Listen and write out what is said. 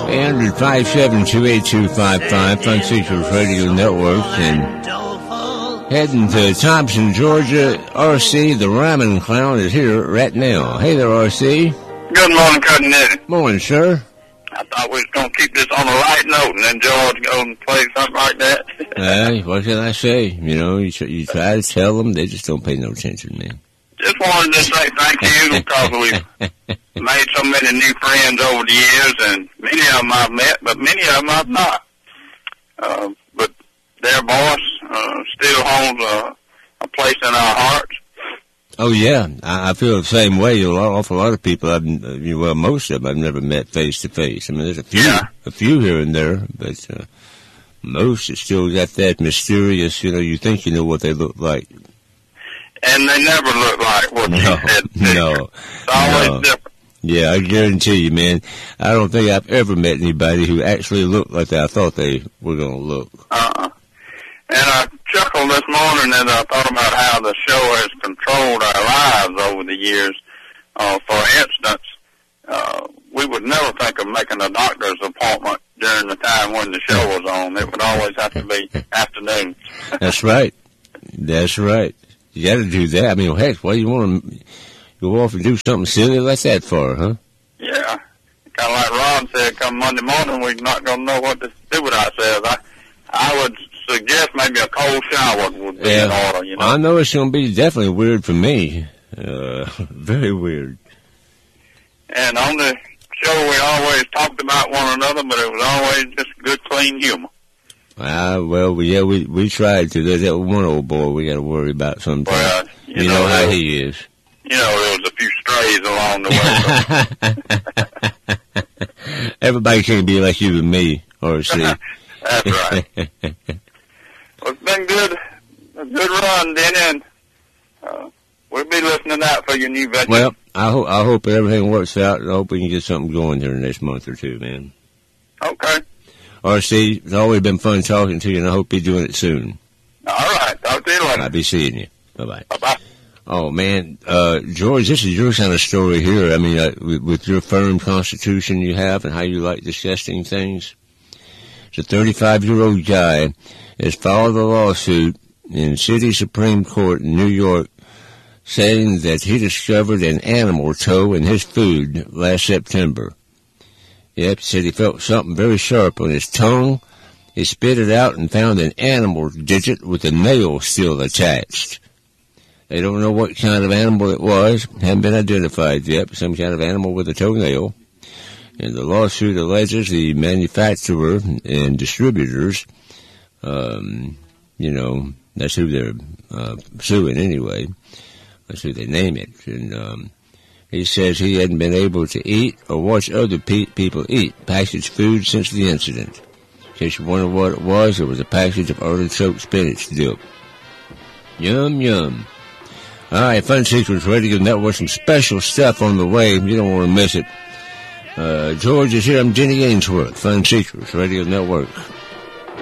800-572-8255, Fun Seekers Radio Network, and heading to Thompson, Georgia. RC, the Rhyming Clown, is here right now. Hey there, RC. Good morning, Cousin Eddie. Morning, sir. I thought we was going to keep this on a light note and then George go and play something like that. What can I say? You know, you try to tell them, they just don't pay no attention, man. Just wanted to say thank you because we've made so many new friends over the years, and many of them I've met, but many of them I've not. But their voice still holds a place in our hearts. Oh, yeah. I feel the same way. Awful lot of people, most of them I've never met face to face. I mean, there's a few here and there, but most, it's still got that mysterious, you think you know what they look like. And they never look like what you said. No. It's always different. Yeah, I guarantee you, man. I don't think I've ever met anybody who actually looked like I thought they were going to look. And I chuckled this morning as I thought about how the show has controlled our lives over the years. For instance, we would never think of making a doctor's appointment during the time when the show was on. It would always have to be afternoon. That's right. That's right. You got to do that. I mean, heck, why do you want to go off and do something silly like that for, huh? Yeah. Kind of like Ron said, come Monday morning, we're not going to know what to do with ourselves. I would suggest maybe a cold shower would be in order, I know it's going to be definitely weird for me. Very weird. And on the show, we always talked about one another, but it was always just good, clean humor. We tried to. There's that one old boy we got to worry about sometimes. Well, you know how he is. There was a few strays along the way. Everybody can't be like you and me, or see. That's right. Well, it's been good. A good run, Denny, and we'll be listening out for your new venture. Well, I hope everything works out, and I hope we can get something going here in the next month or two, man. Okay. RC, it's always been fun talking to you, and I hope you're doing it soon. All right. Talk to you later. I'll be seeing you. Bye-bye. Bye-bye. Oh, man. George, this is your kind of story here. I mean, with your firm constitution you have and how you like discussing things. It's a 35-year-old guy has filed a lawsuit in City Supreme Court in New York saying that he discovered an animal toe in his food last September. Yep, he said he felt something very sharp on his tongue. He spit it out and found an animal digit with a nail still attached. They don't know what kind of animal it was. Hasn't been identified yet, but some kind of animal with a toenail. And the lawsuit alleges the manufacturer and distributors, that's who they're suing anyway. That's who they name it. And he says he hadn't been able to eat or watch other people eat packaged food since the incident. In case you wonder what it was a package of artichoke spinach dip. Yum, yum. All right, Fun Secrets Radio Network, some special stuff on the way. You don't want to miss it. George is here. I'm Denny Ainsworth, Fun Secrets Radio Network.